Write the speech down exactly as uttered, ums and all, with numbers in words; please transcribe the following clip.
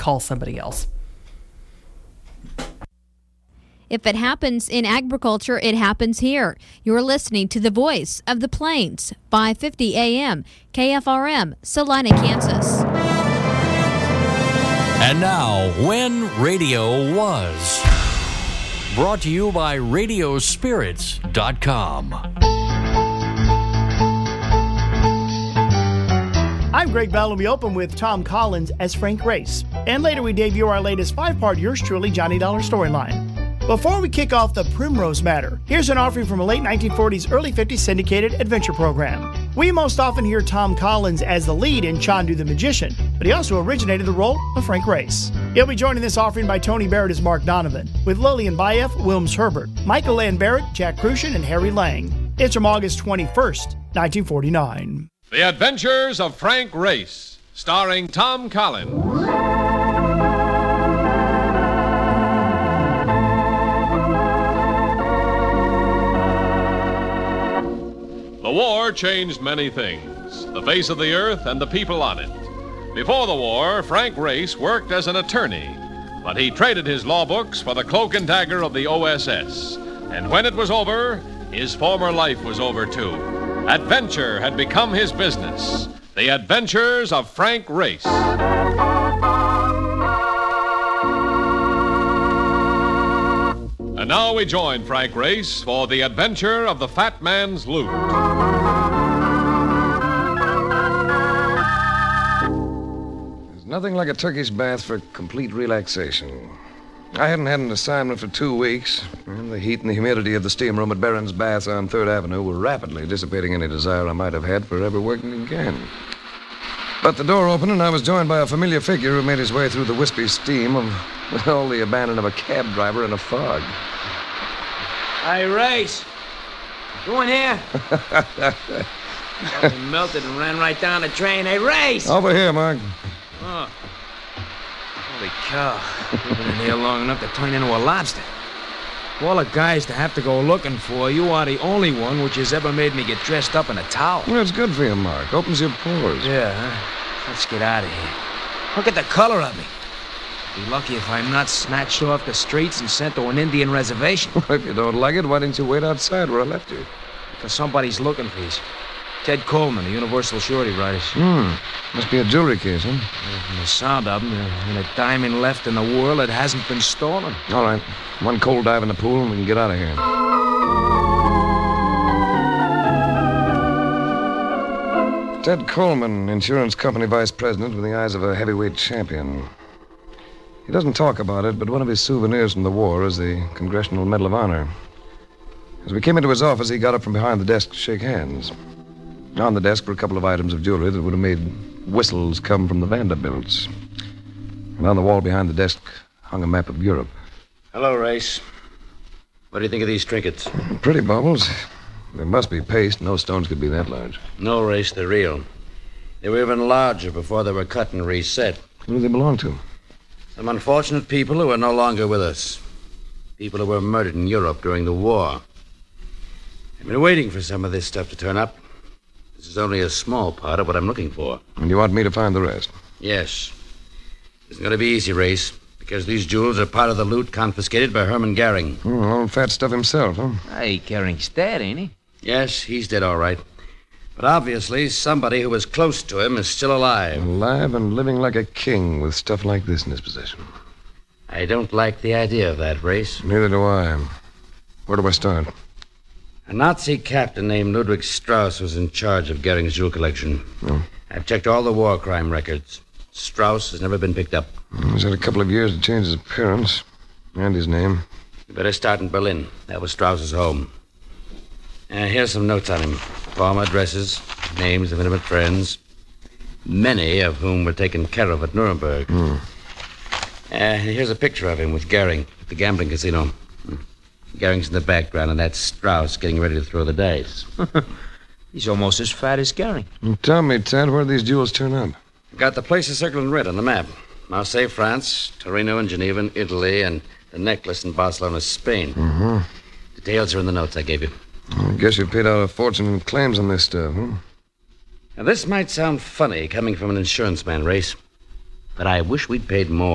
call somebody else. If it happens in agriculture, it happens here. You're listening to the Voice of the Plains, five fifty A M, K F R M, Salina, Kansas. And now, When Radio Was. Brought to you by radio spirits dot com. I'm Greg Bell, and we open with Tom Collins as Frank Race. And later we debut our latest five-part Yours Truly Johnny Dollar storyline. Before we kick off the Primrose Matter, here's an offering from a late nineteen forties, early fifties syndicated adventure program. We most often hear Tom Collins as the lead in Chandu the Magician, but he also originated the role of Frank Race. He'll be joined in this offering by Tony Barrett as Mark Donovan, with Lillian Baeff, Wilms Herbert, Michael Ann Barrett, Jack Crucian, and Harry Lang. It's from August twenty-first, nineteen forty-nine. The Adventures of Frank Race, starring Tom Collins. The war changed many things, the face of the earth and the people on it. Before the war, Frank Race worked as an attorney, but he traded his law books for the cloak and dagger of the O S S. And when it was over, his former life was over too. Adventure had become his business. The Adventures of Frank Race. And now we join Frank Race for the adventure of the Fat Man's Loot. There's nothing like a Turkish bath for complete relaxation. I hadn't had an assignment for two weeks, and the heat and the humidity of the steam room at Barron's Baths on third Avenue were rapidly dissipating any desire I might have had for ever working again. But the door opened, and I was joined by a familiar figure who made his way through the wispy steam of with all the abandon of a cab driver in a fog. Hey, Race. You in here? Well, he melted and ran right down the train. Hey, Race! Over here, Mark. Oh. Holy cow. You've been in here long enough to turn into a lobster. Of all the guys to have to go looking for, you are the only one which has ever made me get dressed up in a towel. Well, it's good for you, Mark. Opens your pores. Yeah, huh? Let's get out of here. Look at the color of me. Be lucky if I'm not snatched off the streets and sent to an Indian reservation. Well, if you don't like it, why didn't you wait outside where I left you? Because somebody's looking for you. Ted Coleman, the Universal Surety Riders. Hmm. Must be a jewelry case, huh? Yeah, from the sound of them, there ain't a diamond left in the world that hasn't been stolen. All right. One cold dive in the pool and we can get out of here. Ted Coleman, insurance company vice president with the eyes of a heavyweight champion. He doesn't talk about it, but one of his souvenirs from the war is the Congressional Medal of Honor. As we came into his office, he got up from behind the desk to shake hands. On the desk were a couple of items of jewelry that would have made whistles come from the Vanderbilts. And on the wall behind the desk hung a map of Europe. Hello, Race. What do you think of these trinkets? Pretty baubles. They must be paste. No stones could be that large. No, Race, they're real. They were even larger before they were cut and reset. Who do they belong to? Some unfortunate people who are no longer with us. People who were murdered in Europe during the war. I've been waiting for some of this stuff to turn up. This is only a small part of what I'm looking for. And you want me to find the rest? Yes. It isn't going to be easy, Race, because these jewels are part of the loot confiscated by Herman Goering. Oh, old fat stuff himself, huh? Hey, Goering's dead, ain't he? Yes, he's dead, all right. But obviously, somebody who was close to him is still alive. Alive and living like a king with stuff like this in his possession. I don't like the idea of that, Race. Neither do I. Where do I start? A Nazi captain named Ludwig Strauss was in charge of Goering's jewel collection. Oh. I've checked all the war crime records. Strauss has never been picked up. He's had a couple of years to change his appearance and his name. You better start in Berlin. That was Strauss's home. Uh, here's some notes on him. Former addresses, names of intimate friends, many of whom were taken care of at Nuremberg. Hmm. Uh, here's a picture of him with Goering at the gambling casino. Goering's in the background, and that's Strauss getting ready to throw the dice. He's almost as fat as Goering. Well, tell me, Ted, where these jewels turn up? Got the places circled in red on the map. Marseille, France, Torino and Geneva in Italy, and the necklace in Barcelona, Spain. Mm-hmm. Details are in the notes I gave you. I guess you paid out a fortune in claims on this stuff, huh? Now, this might sound funny coming from an insurance man, Race, but I wish we'd paid more.